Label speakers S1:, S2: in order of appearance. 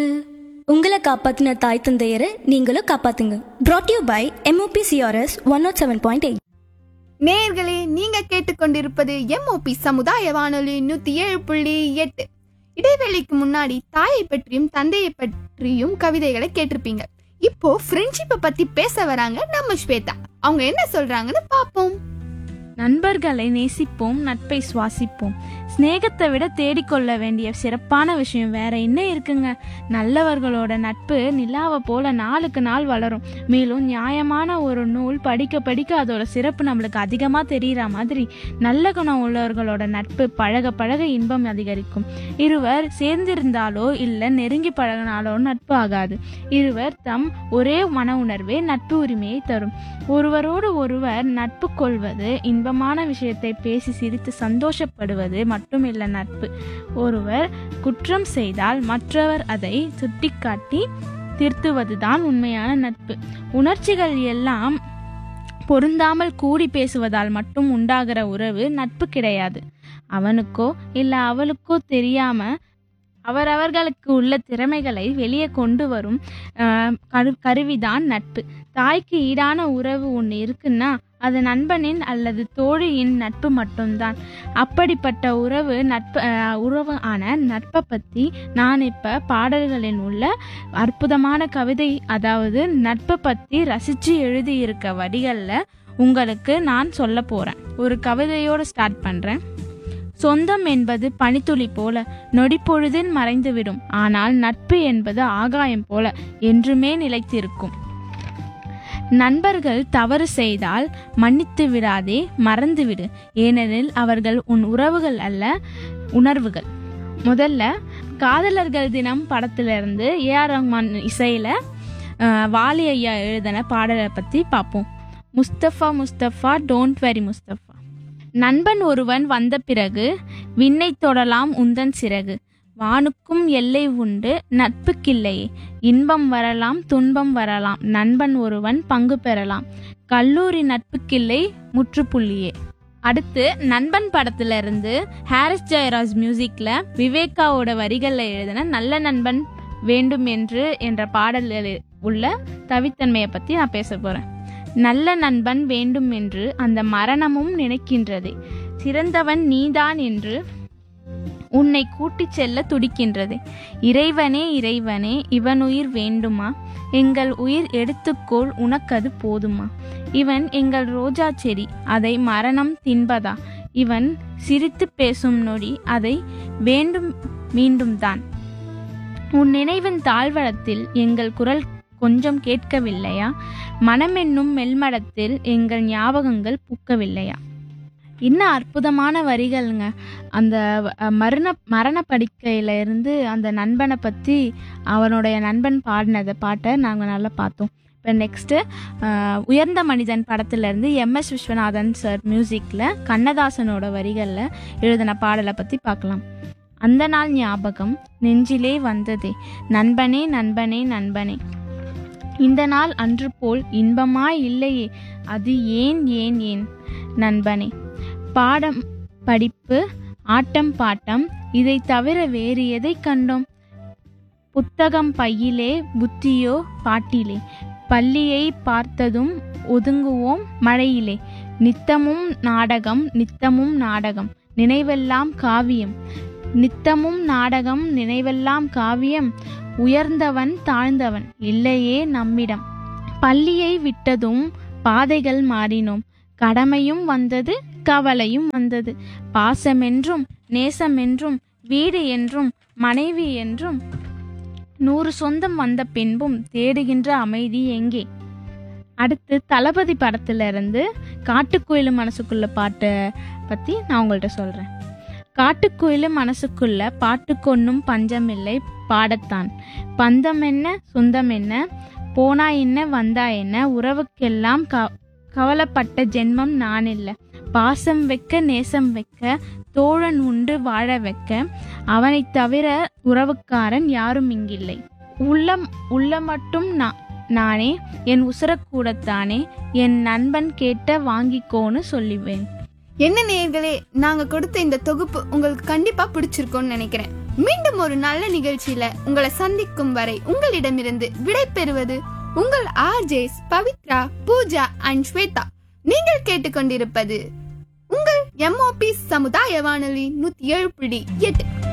S1: உங்களை காப்பாத்தின தாய் தந்தையரை நீங்களும் காப்பாத்துங்க. brought you by MOPCRS 107.8.
S2: நேயர்களே, நீங்க கேட்டுக்கொண்டிருப்பது MOP சமுதாய வானொலி 107.8. இடைவேளைக்கு முன்னாடி தாயை பற்றியும் தந்தையை பற்றியும் கவிதைகளை கேட்டிருப்பீங்க. இப்போ ஃப்ரெண்ட்ஷிப்பை பத்தி பேச வராங்க நம்ம ஸ்வேதா. அவங்க என்ன சொல்றாங்கன்னு பாப்போம்.
S3: நண்பர்களை நேசிப்போம், நட்பை சுவாசிப்போம். ஸ்நேகத்தை விட தேடிக்கொள்ள வேண்டிய சிறப்பான விஷயம் வேற என்ன இருக்குங்க? நல்லவர்களோட நட்பு நிலாவை போல நாளுக்கு நாள் வளரும். மேலும் நியாயமான ஒரு நூல் படிக்க படிக்க அதோட சிறப்பு நம்மளுக்கு அதிகமாக தெரிகிற மாதிரி நல்ல குணம் உள்ளவர்களோட நட்பு பழக பழக இன்பம் அதிகரிக்கும். இருவர் சேர்ந்திருந்தாலோ இல்லை நெருங்கி பழகினாலோ நட்பு ஆகாது. இருவர் தம் ஒரே மன உணர்வே நட்பு உரிமையை தரும். ஒருவரோடு ஒருவர் நட்பு கொள்வது இன்பமான விஷயத்தை பேசி சிரித்து சந்தோஷப்படுவது மட்டுமில்லை நட்பு. ஒருவர் குற்றம் செய்தால் மற்றவர் அதை சுட்டிக்காட்டி திருத்துவதுதான் உண்மையான நட்பு. உணர்ச்சிகள் எல்லாம் பொருந்தாமல் கூடி பேசுவதால் மட்டும் உண்டாகிற உறவு நட்பு கிடையாது. அவனுக்கோ இல்லை அவளுக்கோ தெரியாம அவரவர்களுக்கு உள்ள திறமைகளை வெளியே கொண்டு வரும் கருவிதான் நட்பு. தாய்க்கு ஈடான உறவு ஒன்று இருக்குன்னா அது நண்பனின் அல்லது தோழியின் நட்பு மட்டும்தான். அப்படிப்பட்ட உறவு ஆன நட்பை பற்றி நான் இப்போ பாடல்களில் உள்ள அற்புதமான கவிதை, அதாவது நட்பை பற்றி ரசித்து எழுதியிருக்க வரிகளில் உங்களுக்கு நான் சொல்ல போகிறேன். ஒரு கவிதையோடு ஸ்டார்ட் பண்ணுறேன். சொந்தம் என்பது பனித்துளி போல நொடிப்பொழுதில் மறைந்துவிடும். ஆனால் நட்பு என்பது ஆகாயம் போல என்றுமே நிலைத்திருக்கும். நண்பர்கள் தவறு செய்தால் மன்னித்து விடாதே, மறந்துவிடு. ஏனெனில் அவர்கள் உன் உறவுகள் அல்ல, உணர்வுகள். முதல்ல காதலர்கள் தினம் படத்திலிருந்து AR ரஹ்மான் இசையில வாலி ஐயா எழுதின பாடலை பற்றி பார்ப்போம். Mustafa Mustafa don't worry Mustafa. நண்பன் ஒருவன் வந்த பிறகு விண்ணை தொடலாம் உந்தன் சிறகு. வானுக்கும் எல்லை உண்டு நட்புக்கில்லையே. இன்பம் வரலாம் துன்பம் வரலாம், நண்பன் ஒருவன் பங்கு பெறலாம். கல்லூரி நட்புக்கில்லை முற்றுப்புள்ளியே. அடுத்து நண்பன் படத்துல இருந்து ஹாரிஸ் ஜெயராஜ் மியூசிக்ல விவேகாவோட வரிகளில் எழுதின நல்ல நண்பன் வேண்டும் என்று என்ற பாடலில் உள்ள தவித்தன்மையை பத்தி நான் பேச போறேன். நல்ல நண்பன் வேண்டும் என்று அந்த மரணமும் நினைக்கின்றதே. சிறந்தவன் நீதான் என்று உன்னை கூட்டிச் செல்ல துடிக்கின்றது. இறைவனே இறைவனே இவன் உயிர் வேண்டுமா? எங்கள் உயிர் எடுத்துக்கோள், உனக்கது போதுமா? இவன் எங்கள் ரோஜா செடி, அதை மரணம் தின்பதா? இவன் சிரித்து பேசும் நொடி, அதை வேண்டும் மீண்டும் தான். உன் நினைவின் தாழ்வளத்தில் எங்கள் குரல் கொஞ்சம் கேட்கவில்லையா? மனமென்னும் மெல்மடத்தில் எங்கள் ஞாபகங்கள் பூக்கவில்லையா? இன்னும் அற்புதமான வரிகள்ங்க. அந்த மரண படுக்கையில இருந்து அந்த நண்பனை பற்றி அவனுடைய நண்பன் பாடினதை பாட்டை நாங்கள் நல்லா பார்த்தோம். இப்போ நெக்ஸ்ட்டு உயர்ந்த மனிதன் படத்துலேருந்து MS விஸ்வநாதன் சார் மியூசிக்கில் கண்ணதாசனோட வரிகளில் எழுதின பாடலை பற்றி பார்க்கலாம். அந்த நாள் ஞாபகம் நெஞ்சிலே வந்ததே, நண்பனே நண்பனே நண்பனே. இந்த நாள் அன்று போல் இன்பமாய் இல்லையே, அது ஏன் ஏன் ஏன் நண்பனே. பாடம் படிப்பு ஆட்டம் பாட்டம் இதை தவிர வேறு எதை கண்டோம்? புத்தகம் பையிலே புத்தியோ பாட்டிலே. பள்ளியை பார்த்ததும் ஒதுங்குவோம் மழையிலே. நித்தமும் நாடகம் நித்தமும் நாடகம் நினைவெல்லாம் காவியம். நித்தமும் நாடகம் நினைவெல்லாம் காவியம். உயர்ந்தவன் தாழ்ந்தவன் இல்லையே நம்மிடம். பள்ளியை விட்டதும் பாதைகள் மாறினோம். கடமையும் வந்தது கவலையும் வந்தது. பாசமென்றும் நேசமென்றும் வீடு என்றும் மனைவி என்றும் 100 சொந்தம் வந்த பின்பும் தேடுகின்ற அமைதி எங்கே? அடுத்து தளபதி படத்திலிருந்து காட்டுக்குயிலு மனசுக்குள்ள பாட்டை பற்றி நான் உங்கள்கிட்ட சொல்கிறேன். காட்டுக்குயிலு மனசுக்குள்ள பாட்டுக்கொன்னும் பஞ்சமில்லை பாடத்தான். பந்தம் என்ன சொந்தம் என்ன, போனா என்ன வந்தா என்ன, உறவுக்கெல்லாம் கவலைப்பட்ட ஜென்மம் நான் இல்லை. பாசம் வைக்க நேசம் வைக்க தோழன் உண்டு வாழ வைக்க, அவனை தவிர உறவுக்காரன் யாரும் இங்கில்லை. உள்ள மட்டும் நானே, என் உசுரக்கூடத்தானே, என் நண்பன் கேட்ட வாங்கிக்கோன்னு சொல்லுவேன்.
S2: என்ன நேயர்களே, நாங்க கொடுத்த இந்த தொகுப்பு உங்களுக்கு கண்டிப்பா பிடிச்சிருக்கோன்னு நினைக்கிறேன். மீண்டும் ஒரு நல்ல நிகழ்ச்சியில உங்களை சந்திக்கும் வரை உங்களிடமிருந்து விடை பெறுவது உங்கள் ஆர்ஜேஸ் பவித்ரா, பூஜா அண்ட் ஸ்வேதா. நீங்கள் கேட்டுக்கொண்டிருப்பது உங்கள் MOP சமுதாய வானொலி 107.8.